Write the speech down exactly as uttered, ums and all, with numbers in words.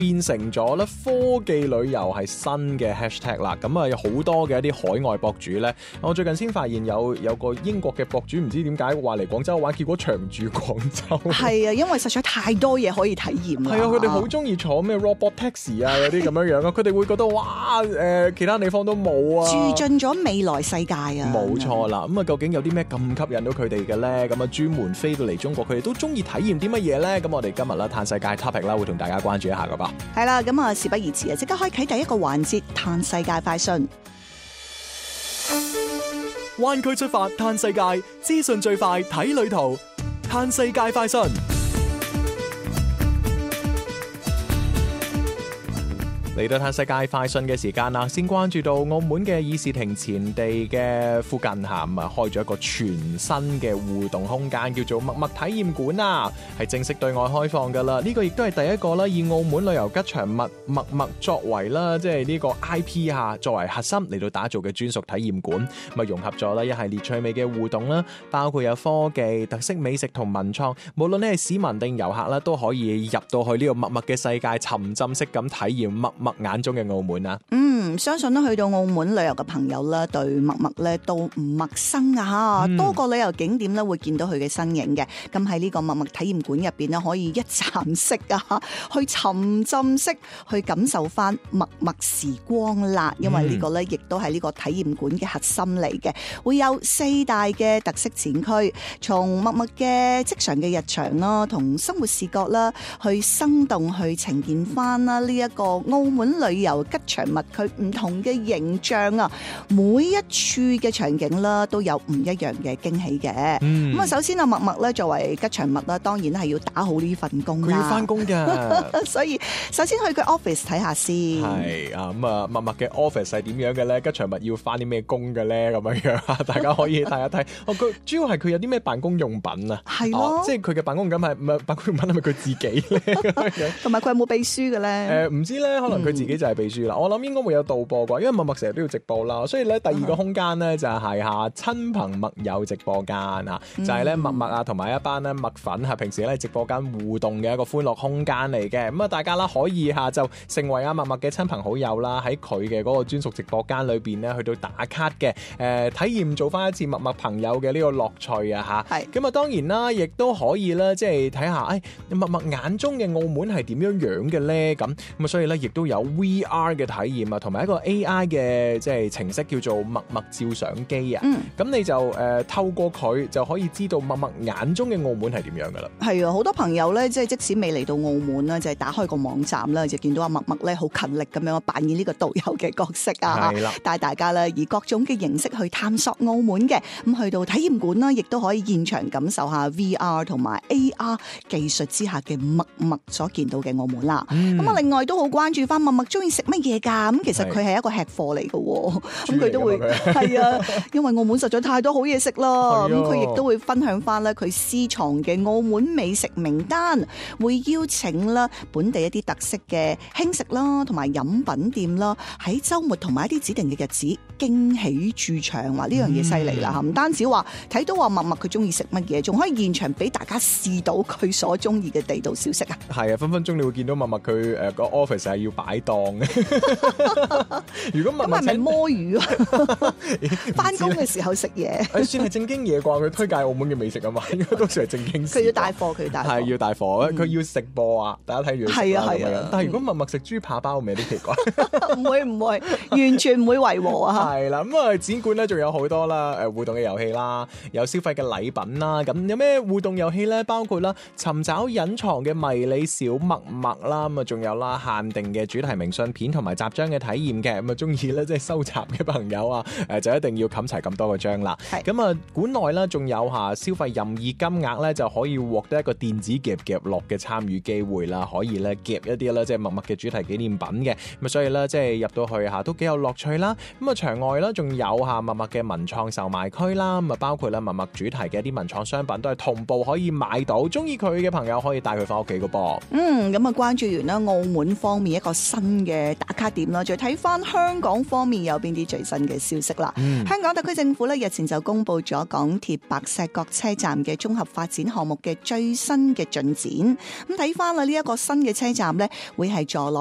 變成咗咧科技旅遊係新嘅 hashtag 啦，咁啊有好多嘅一啲海外博主咧，我最近先發現有有個英國嘅博主唔知點解話嚟廣州玩，結果長住廣州。 係啊，因為實在太多嘢可以體驗啦。 係啊，佢哋好中意坐咩 robot taxi 啊嗰啲咁樣樣啊，佢哋會覺得哇誒、呃、其他地方都冇啊， 住進咗未來世界啊。 冇錯啦，咁啊究竟有啲咩咁吸引到佢哋嘅咧？咁啊專門飛到嚟中國，佢哋都中意體驗啲乜嘢咧？咁我哋今日啦嘆世界 topic 啦，會同大家關注一下噶噃。 係啦，咁啊事不宜遲啊，即刻開啟第一個環節，嘆世界快訊。 灣區出發嘆世界，資訊最快睇旅途，嘆世界快訊。嚟到嘆世界快訊嘅時間啦，先關注到澳門嘅議事亭前地嘅附近嚇，咁啊開咗一個全新嘅互動空間，叫做默默體驗館啊，係正式對外開放㗎啦。呢、這個亦都係第一個啦，以澳門旅遊吉祥物默默作為啦，即係呢個 I P 嚇作為核心嚟到打造嘅專屬體驗館，咁啊融合咗啦一系列趣味嘅互動啦，包括有科技、特色美食同文創，無論你係市民定遊客啦，都可以入到去呢個默默嘅世界，沉浸式咁體驗默默眼中嘅澳門啊。 嗯，相信咧去到澳門旅遊嘅朋友咧，對默默咧都唔陌生啊吓，嗯、多個旅遊景點咧會見到佢嘅身影嘅。咁喺呢個默默體驗館入邊咧，可以一站式啊，去沉浸式去感受翻默默時光啦。因為呢個咧亦都係呢個體驗館嘅核心嚟嘅，會有四大嘅特色展區，從默默嘅即場嘅日常啦，同生活視覺啦，去生動去呈現翻啦呢一個澳門旅遊吉祥物佢唔同嘅形象啊，每一處嘅場景啦都有唔一樣嘅驚喜嘅。咁啊、嗯，首先啊，默默咧作為吉祥物啦，當然係要打好呢份工啦。佢要翻工㗎，所以首先去佢 office 睇下先。係啊，咁啊，默默嘅 office 係點樣嘅咧？吉祥物要翻啲咩工嘅咧？咁樣樣，大家可以睇一睇。哦，佢主要係佢有啲咩辦公用品啊？係咯、哦，即係佢嘅辦公用品係唔係辦公用品係咪佢自己咧？同埋佢有冇秘書嘅咧？誒、呃，唔知咧，可能佢自己就係秘書啦。嗯、我諗應該會有導播啩，因為默默成日都要直播啦，所以咧第二個空間咧就係下親朋默友直播間啊，嗯、就係咧默默啊同埋一班咧默粉啊，平時咧直播間互動嘅一個歡樂空間嚟嘅。咁啊，大家啦可以下就成為啊默默嘅親朋好友啦，喺佢嘅嗰個專屬直播間裏邊咧去到打卡嘅，誒、呃、體驗做翻一次默默朋友嘅呢個樂趣啊吓。係咁啊，當然啦，亦都可以啦，即係睇下誒默默眼中嘅澳門係點樣樣嘅咧。咁咁啊，所以咧亦都有 V R 嘅體驗啊，同埋一個 A I 嘅即係程式叫做默默照相機啊。咁、嗯、你就誒、呃、透過佢就可以知道默默眼中嘅澳門係點樣噶啦。係啊，好多朋友咧，即係即使未嚟到澳門啦，就係、是、打開個網站啦，就見到阿默默咧好勤力咁樣扮演呢個導遊嘅角色啊，係啦，帶大家咧以各種嘅形式去探索澳門嘅。咁去到體驗館啦，亦都可以現場感受下 V R 同埋 A R 技術之下嘅默默所見到嘅澳門啦。咁啊、嗯，另外都好關注翻默默中意食乜嘢㗎？咁其實佢係一個吃貨嚟嘅，咁佢都會係啊，因為澳門實在太多好嘢食啦。咁佢亦都會分享翻咧佢私藏嘅澳門美食名單，會邀請啦本地一啲特色嘅輕食啦，同埋飲品店啦，喺週末同埋一啲指定嘅日子驚喜駐場。話呢樣嘢犀利啦嚇！唔、嗯、單止話睇到話默默佢中意食乜嘢，仲可以現場俾大家試到佢所中意嘅地道小食啊！係啊，分分鐘你會見到默默佢誒個 office 係要擺檔嘅。如果默默咁係咪摸魚啊？翻工嘅時候食嘢，誒算係正經嘢啩？佢推介澳門嘅美食啊嘛，應該都算係正經事。佢要帶貨，佢要帶貨，係要帶貨。佢、嗯、要食播啊！大家睇住。係啊係啊！但係如果默默食豬扒包，味有啲奇怪。唔會唔會，完全唔會違和啊！係啦，咁啊展館咧仲有好多啦，誒互動嘅遊戲啦，有消費嘅禮品啦。咁有咩互動遊戲咧？包括啦，尋找隱藏嘅迷你小默默啦，咁啊仲有啦限定嘅主題明信片同埋集章嘅體驗嘅。咁啊中意咧即係收集嘅朋友啊，誒就一定要冚齊咁多個章啦。咁啊館內咧仲有下消費任意金額咧就可以獲得一個電子夾夾樂嘅參與機會啦，可以咧夾一啲咧即係默默嘅主題紀念品嘅。咁啊所以咧即係入到去下都幾有樂趣啦。咁啊場外咧仲有下默默嘅文創售賣區啦，咁啊包括咧默默主題嘅一啲文創商品都係同步可以買到，中意佢嘅朋友可以帶佢翻屋企噶噃。嗯，咁啊關注完啦澳門方面一個新嘅打卡點啦，再睇翻香港方面有邊啲最新嘅消息啦。 嗯、 香港特區政府咧日前就公布咗港鐵白石角車站嘅綜合發展項目嘅最新嘅進展。咁睇翻啦，呢一個新嘅車站咧會係坐落